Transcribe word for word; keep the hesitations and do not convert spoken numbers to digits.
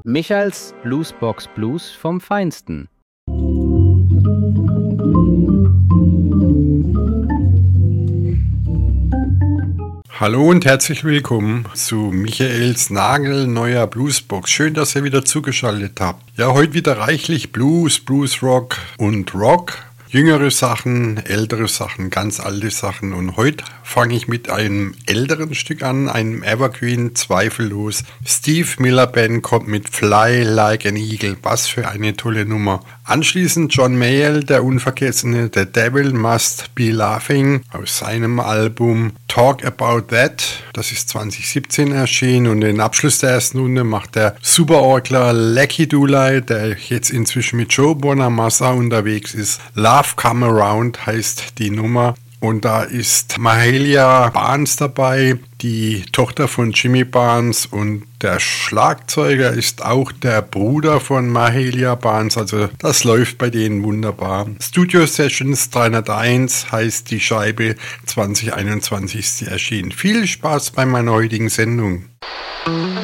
Michaels Bluesbox Blues vom Feinsten. Hallo und herzlich willkommen zu Michaels nagelneuer Bluesbox. Schön, dass ihr wieder zugeschaltet habt. Ja, heute wieder reichlich Blues, Bluesrock und Rock. Jüngere Sachen, ältere Sachen, ganz alte Sachen. Und heute fange ich mit einem älteren Stück an, einem Evergreen, zweifellos. Steve Miller Band kommt mit Fly Like an Eagle. Was für eine tolle Nummer. Anschließend John Mayall, der unvergessene The Devil Must Be Laughing aus seinem Album Talk About That. Das ist zwanzig siebzehn erschienen. Und den Abschluss der ersten Runde macht der Superorgler Lucky Dooley, der jetzt inzwischen mit Joe Bonamassa unterwegs ist. Love Come Around heißt die Nummer. Und da ist Mahalia Barnes dabei, die Tochter von Jimmy Barnes, und der Schlagzeuger ist auch der Bruder von Mahalia Barnes, also das läuft bei denen wunderbar. Studio Sessions dreihunderteins heißt die Scheibe, zwanzig einundzwanzig ist sie erschienen. Viel Spaß bei meiner heutigen Sendung.